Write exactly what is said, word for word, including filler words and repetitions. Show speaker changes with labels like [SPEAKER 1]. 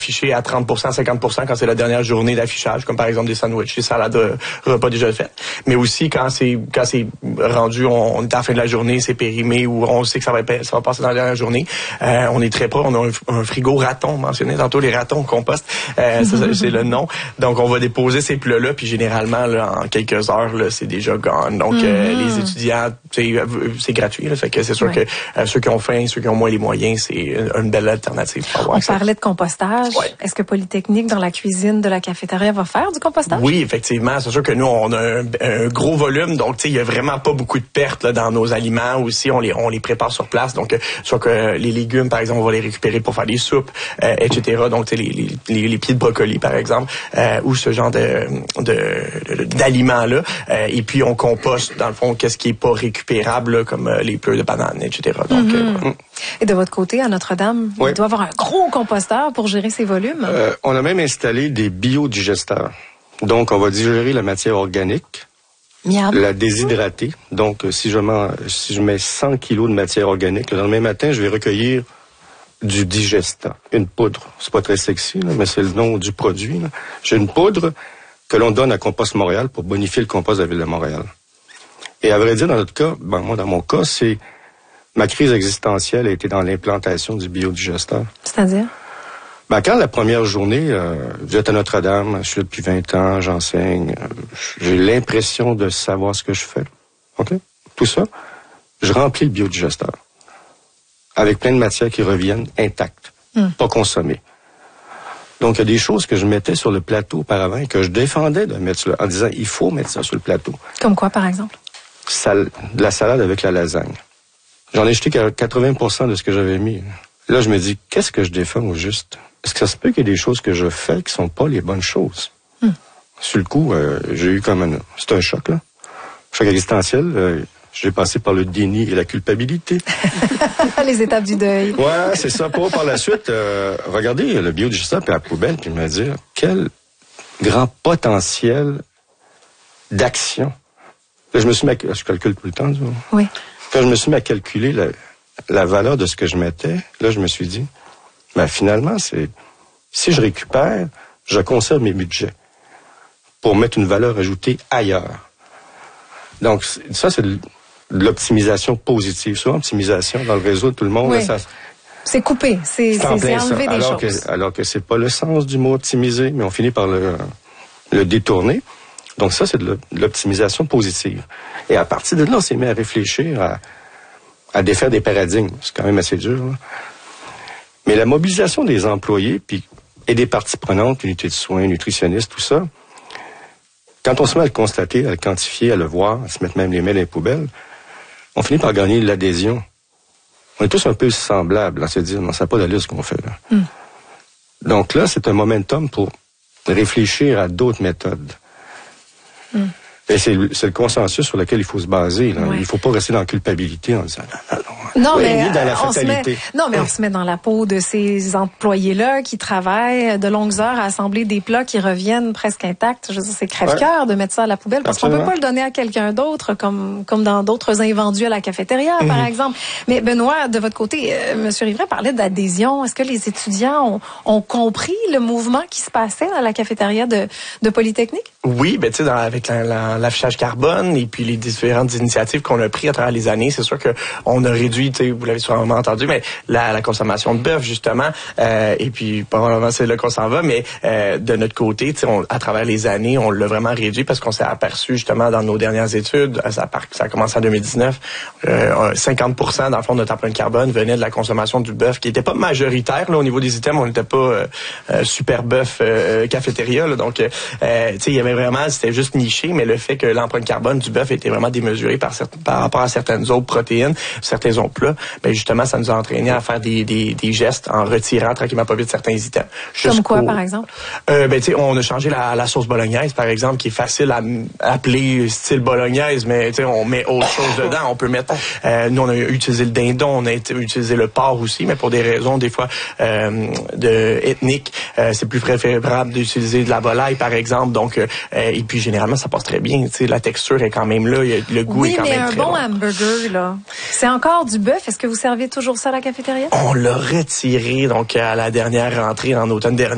[SPEAKER 1] affiché à trente pour cent, cinquante pour cent quand c'est la dernière journée d'affichage, comme par exemple des sandwichs, des salades, euh, repas déjà faits. Mais aussi quand c'est quand c'est rendu, on, on est à la fin de la journée, c'est périmé ou on sait que ça va ça va passer dans la dernière journée. Euh, on est très proche, on a un, un frigo raton, mentionné tantôt les ratons compost, euh, ça, c'est le nom. Donc on va déposer ces plats-là, puis généralement là, en quelques heures là, c'est déjà gone. Donc mm-hmm. euh, les étudiants, c'est, c'est gratuit, là, fait que c'est sûr ouais. que euh, ceux qui ont faim, ceux qui ont moins les moyens, c'est une, une belle alternative pour avoir
[SPEAKER 2] On
[SPEAKER 1] ça.
[SPEAKER 2] parlait de compostage. Ouais. Est-ce que Polytechnique, dans la cuisine de la cafétéria, va faire du compostage?
[SPEAKER 1] Oui, effectivement. C'est sûr que nous, on a un, un gros volume, donc tu sais, il y a vraiment pas beaucoup de pertes là, dans nos aliments. Aussi, on les on les prépare sur place. Donc, soit que les légumes, par exemple, on va les récupérer pour faire des soupes, euh, et cetera. Donc, tu sais, les, les, les pieds de brocoli, par exemple, euh, ou ce genre de, de, de d'aliments là. Euh, et puis, on composte dans le fond qu'est-ce qui est pas récupérable, là, comme euh, les pleurs de bananes, et cetera. Donc, mm-hmm. euh,
[SPEAKER 2] et de votre côté, à Notre-Dame, oui. il doit avoir un gros composteur pour gérer ces volumes.
[SPEAKER 3] Euh, on a même installé des biodigesteurs. Donc, on va digérer la matière organique, Miam. la déshydrater. Donc, si je, mets, si je mets cent kilos de matière organique, le lendemain matin, je vais recueillir du digestant, une poudre. C'est pas très sexy, là, mais c'est le nom du produit. Là. J'ai une poudre que l'on donne à Compost Montréal pour bonifier le compost de la Ville de Montréal. Et à vrai dire, dans notre cas, ben, moi, dans mon cas, c'est ma crise existentielle a été dans l'implantation du biodigesteur.
[SPEAKER 2] C'est-à-dire?
[SPEAKER 3] Ben, quand la première journée, euh, vous êtes à Notre-Dame, je suis là depuis vingt ans, j'enseigne, euh, j'ai l'impression de savoir ce que je fais. OK? Tout ça, je remplis le biodigesteur. Avec plein de matières qui reviennent intactes, mm. pas consommées. Donc, il y a des choses que je mettais sur le plateau auparavant et que je défendais de mettre sur le, en disant, il faut mettre ça sur le plateau.
[SPEAKER 2] Comme quoi, par exemple?
[SPEAKER 3] Sal, de la salade avec la lasagne. J'en ai jeté quatre-vingts pour cent de ce que j'avais mis. Là, je me dis, qu'est-ce que je défends au juste? Est-ce que ça se peut qu'il y ait des choses que je fais qui sont pas les bonnes choses? Mm. Sur le coup, euh, j'ai eu comme un... C'est un choc, là. Choc existentiel. Euh, j'ai passé par le déni et la culpabilité.
[SPEAKER 2] Les étapes du deuil.
[SPEAKER 3] Ouais, c'est ça. Pour par la suite, euh, regarder le biodigesteur puis la poubelle, puis me dire, quel grand potentiel d'action. Là, je me suis mis à... Je calcule tout le temps, tu vois.
[SPEAKER 2] Oui.
[SPEAKER 3] Quand je me suis mis à calculer la, la valeur de ce que je mettais, là, je me suis dit, ben, finalement, c'est, si je récupère, je conserve mes budgets pour mettre une valeur ajoutée ailleurs. Donc, ça, c'est de l'optimisation positive. Souvent, optimisation dans le réseau de tout le monde,
[SPEAKER 2] oui.
[SPEAKER 3] là, ça,
[SPEAKER 2] c'est coupé, c'est, c'est, c'est enlever des
[SPEAKER 3] alors
[SPEAKER 2] choses.
[SPEAKER 3] Que, alors que c'est pas le sens du mot optimiser, mais on finit par le, le détourner. Donc ça, c'est de l'optimisation positive. Et à partir de là, on s'est mis à réfléchir à, à défaire des paradigmes. C'est quand même assez dur, là. Mais la mobilisation des employés puis, et des parties prenantes, unités de soins, nutritionnistes, tout ça, quand on se met à le constater, à le quantifier, à le voir, à se mettre même les mains dans les poubelles, on finit par gagner l'adhésion. On est tous un peu semblables à se dire, non, ça n'a pas d'allure ce qu'on fait, là. Mm. Donc là, c'est un momentum pour réfléchir à d'autres méthodes. Mm. Et c'est le, c'est le consensus sur lequel il faut se baser. Là. Ouais. Il ne faut pas rester dans la culpabilité en disant non, non, non.
[SPEAKER 2] Non,
[SPEAKER 3] oui,
[SPEAKER 2] mais,
[SPEAKER 3] ni dans la
[SPEAKER 2] on
[SPEAKER 3] fatalité.
[SPEAKER 2] Se met, non, mais on se met dans la peau de ces employés-là qui travaillent de longues heures à assembler des plats qui reviennent presque intacts. Je veux dire, c'est crève-cœur ouais. de mettre ça à la poubelle parce Absolument. qu'on peut pas le donner à quelqu'un d'autre, comme comme dans d'autres invendus à la cafétéria, mm-hmm. par exemple. Mais Benoît, de votre côté, euh, M. Rivray parlait d'adhésion. Est-ce que les étudiants ont, ont compris le mouvement qui se passait dans la cafétéria de, de Polytechnique?
[SPEAKER 1] Oui, ben tu sais, avec la, la, l'affichage carbone et puis les différentes initiatives qu'on a prises à travers les années, c'est sûr que on a réduit, tu sais, vous l'avez sûrement entendu, mais la, la consommation de bœuf justement, euh, et puis probablement c'est là qu'on s'en va, mais euh, de notre côté, tu sais, à travers les années, on l'a vraiment réduit parce qu'on s'est aperçu justement dans nos dernières études, ça, ça a commencé en deux mille dix-neuf, euh, cinquante pour cent dans le fond de notre empreinte carbone venait de la consommation du bœuf, qui était pas majoritaire là au niveau des items, on n'était pas euh, euh, super bœuf euh, cafétéria, là, donc euh, tu sais, il y avait vraiment, c'était juste niché, mais le fait que l'empreinte carbone du bœuf était vraiment démesurée par, par rapport à certaines autres protéines, certains autres plats, ben justement, ça nous a entraîné à faire des, des, des gestes en retirant tranquillement pas vite certains items.
[SPEAKER 2] Comme quoi, par exemple?
[SPEAKER 1] Euh, ben, tu sais, on a changé la, la sauce bolognaise, par exemple, qui est facile à, à appeler style bolognaise, mais tu sais, on met autre chose dedans. On peut mettre, euh, nous, on a utilisé le dindon, on a utilisé le porc aussi, mais pour des raisons, des fois, euh, de ethniques, euh, c'est plus préférable d'utiliser de la volaille, par exemple. Donc, euh, et puis, généralement, ça passe très bien. Tu sais, la texture est quand même là, le goût
[SPEAKER 2] oui,
[SPEAKER 1] est quand même très bon.
[SPEAKER 2] Oui, mais un bon hamburger, là, c'est encore du bœuf. Est-ce que vous servez toujours ça à la cafétéria?
[SPEAKER 1] On l'a retiré, donc, à la dernière rentrée, en automne dernier.